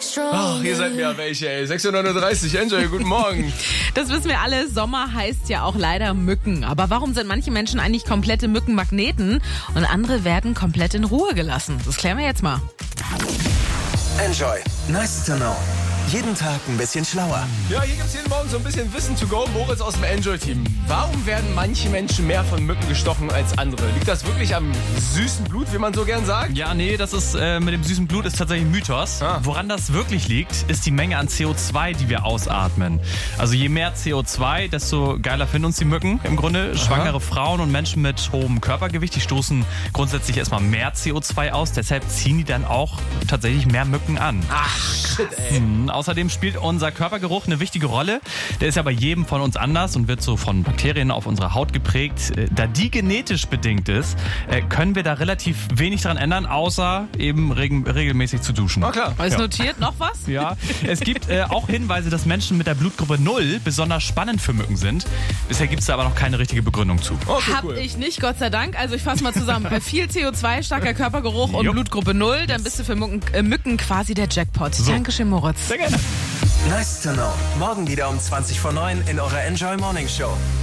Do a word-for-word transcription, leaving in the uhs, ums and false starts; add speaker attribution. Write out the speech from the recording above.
Speaker 1: Ach, ihr seid mir welche, ey. sechs Uhr neununddreißig, Enjoy, guten Morgen.
Speaker 2: Das wissen wir alle, Sommer heißt ja auch leider Mücken. Aber warum sind manche Menschen eigentlich komplette Mückenmagneten und andere werden komplett in Ruhe gelassen? Das klären wir jetzt mal.
Speaker 3: Enjoy. Nice to know. Jeden Tag ein bisschen schlauer.
Speaker 1: Ja, hier gibt's jeden Morgen so ein bisschen Wissen to go. Moritz aus dem Enjoy-Team. Warum werden manche Menschen mehr von Mücken gestochen als andere? Liegt das wirklich am süßen Blut, wie man so gern sagt?
Speaker 4: Ja, nee, das ist äh, mit dem süßen Blut ist tatsächlich ein Mythos.
Speaker 1: Ah.
Speaker 4: Woran das wirklich liegt, ist die Menge an C O zwei, die wir ausatmen. Also je mehr C O zwei, desto geiler finden uns die Mücken. Im Grunde schwangere Frauen und Menschen mit hohem Körpergewicht, die stoßen grundsätzlich erstmal mehr C O zwei aus. Deshalb ziehen die dann auch tatsächlich mehr Mücken an.
Speaker 1: Ach, shit, ey.
Speaker 4: Hm, außerdem spielt unser Körpergeruch eine wichtige Rolle. Der ist ja bei jedem von uns anders und wird so von Bakterien auf unserer Haut geprägt. Äh, Da die genetisch bedingt ist, äh, können wir da relativ wenig dran ändern, außer eben reg- regelmäßig zu duschen.
Speaker 1: Na klar.
Speaker 2: Ist
Speaker 4: Ja.
Speaker 2: notiert noch was?
Speaker 4: Ja, es gibt äh, auch Hinweise, dass Menschen mit der Blutgruppe null besonders spannend für Mücken sind. Bisher gibt es da aber noch keine richtige Begründung zu.
Speaker 1: Okay,
Speaker 2: Hab
Speaker 1: cool.
Speaker 2: ich nicht, Gott sei Dank. Also ich fasse mal zusammen. Äh, Viel C O zwei, starker Körpergeruch und
Speaker 4: Jupp.
Speaker 2: Blutgruppe null. Dann bist du für Mücken, äh, Mücken quasi der Jackpot. Dankeschön, Moritz.
Speaker 4: Sehr gerne.
Speaker 3: Nice to know. Morgen wieder um zwanzig vor neun in eurer Enjoy Morning Show.